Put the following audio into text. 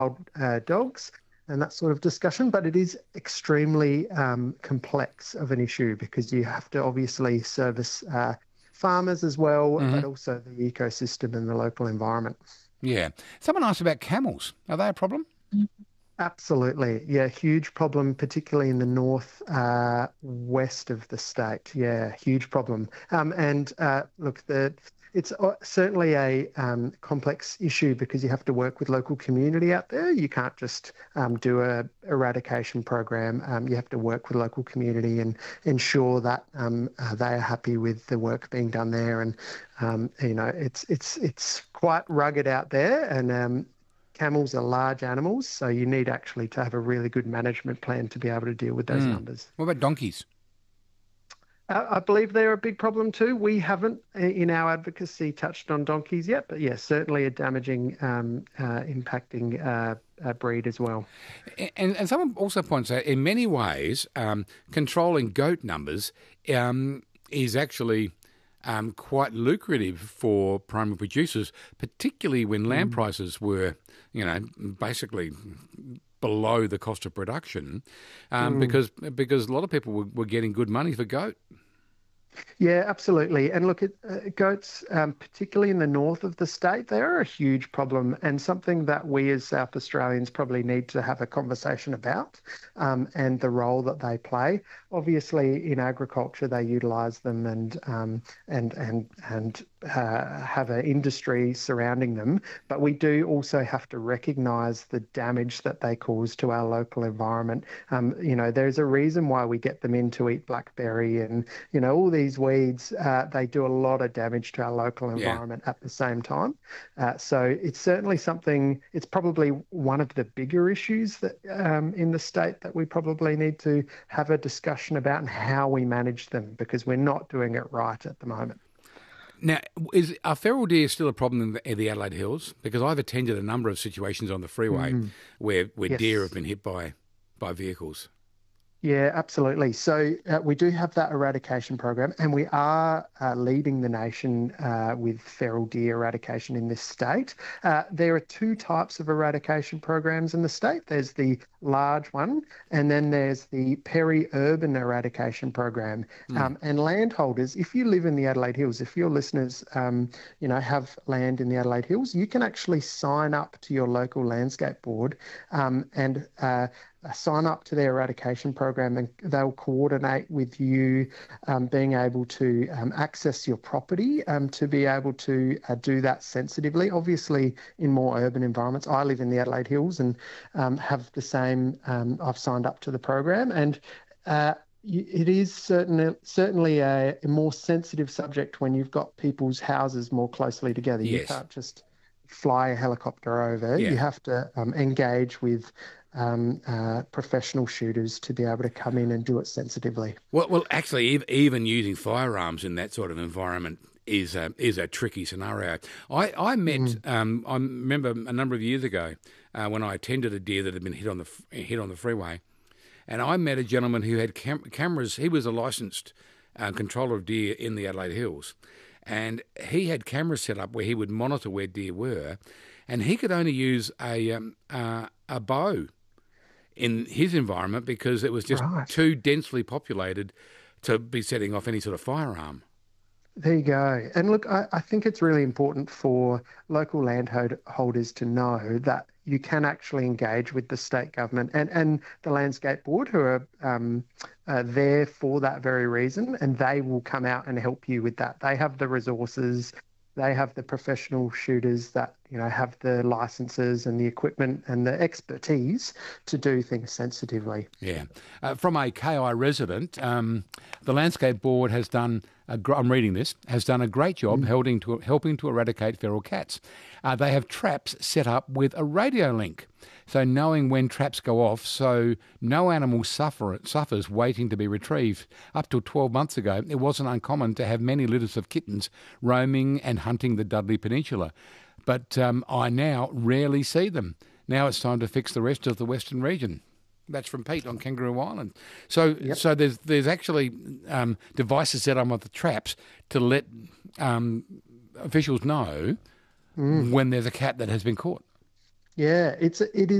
dogs and that sort of discussion, but it is extremely complex of an issue because you have to obviously service farmers as well, Hmm. but also the ecosystem and the local environment. Yeah. Someone asked about camels. Are they a problem? Absolutely. Yeah, huge problem, particularly in the north west of the state. Yeah, huge problem. And look, it's certainly a complex issue because you have to work with local community out there. You can't just do a eradication program. You have to work with local community and ensure that they are happy with the work being done there. And it's quite rugged out there, and camels are large animals, so you need actually to have a really good management plan to be able to deal with those Mm. numbers. What about donkeys? I believe they're a big problem too. We haven't, in our advocacy, touched on donkeys yet, but yes, certainly a damaging, impacting breed as well. And someone also points out, in many ways, controlling goat numbers is actually quite lucrative for primary producers, particularly when land Mm. prices were, basically below the cost of production, Mm. because a lot of people were getting good money for goat. Yeah, absolutely. And look, goats, particularly in the north of the state, they are a huge problem and something that we as South Australians probably need to have a conversation about, and the role that they play. Obviously, in agriculture, they utilise them and have an industry surrounding them. But we do also have to recognise the damage that they cause to our local environment. There's a reason why we get them in to eat blackberry and all these weeds, they do a lot of damage to our local Yeah. environment at the same time. So it's certainly something, it's probably one of the bigger issues that in the state that we probably need to have a discussion about and how we manage them because we're not doing it right at the moment. Now, are feral deer still a problem in the Adelaide Hills? Because I've attended a number of situations on the freeway Mm, where deer have yes. been hit by vehicles. Yeah, absolutely. So we do have that eradication program, and we are leading the nation with feral deer eradication in this state. There are two types of eradication programs in the state. There's the large one, and then there's the peri-urban eradication program. Mm. And landholders, if you live in the Adelaide Hills, if your listeners, have land in the Adelaide Hills, you can actually sign up to your local landscape board and sign up to their eradication program and they'll coordinate with you being able to access your property to be able to do that sensitively. Obviously, in more urban environments, I live in the Adelaide Hills and have the same. I've signed up to the program and. It is certainly a more sensitive subject when you've got people's houses more closely together. You Yes. can't just fly a helicopter over. You Yeah. have to engage with professional shooters to be able to come in and do it sensitively. Well, actually, even using firearms in that sort of environment is a tricky scenario. Mm. I remember a number of years ago when I attended a deer that had been hit on the freeway, and I met a gentleman who had cameras. He was a licensed controller of deer in the Adelaide Hills, and he had cameras set up where he would monitor where deer were, and he could only use a bow in his environment because it was just Right. too densely populated to be setting off any sort of firearm. There you go. And look, I think it's really important for local landholders to know that you can actually engage with the state government and the Landscape Board, who are there for that very reason, and they will come out and help you with that. They have the resources, they have the professional shooters that have the licenses and the equipment and the expertise to do things sensitively. Yeah. From a KI resident, the Landscape Board has done, I'm reading this, has done a great job helping to eradicate feral cats. They have traps set up with a radio link. So knowing when traps go off, so no animal suffers waiting to be retrieved. Up till 12 months ago, it wasn't uncommon to have many litters of kittens roaming and hunting the Dudley Peninsula. But I now rarely see them. Now it's time to fix the rest of the Western region. That's from Pete on Kangaroo Island. So, Yep. so there's actually devices set up on the traps to let officials know Mm. when there's a cat that has been caught. Yeah, it is.